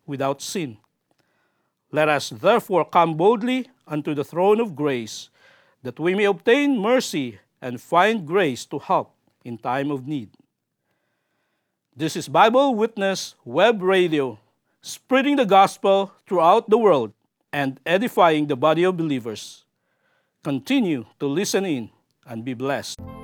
without sin. Let us therefore come boldly unto the throne of grace, that we may obtain mercy and find grace to help in time of need. This is Bible Witness Web Radio, spreading the gospel throughout the world and edifying the body of believers. Continue to listen in and be blessed.